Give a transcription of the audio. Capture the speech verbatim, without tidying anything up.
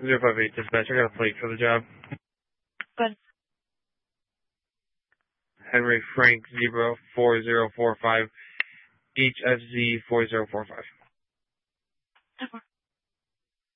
zero five eight dispatch. I got a plate for the job. Good. Henry Frank Zebra four zero four five H F Z four zero four five.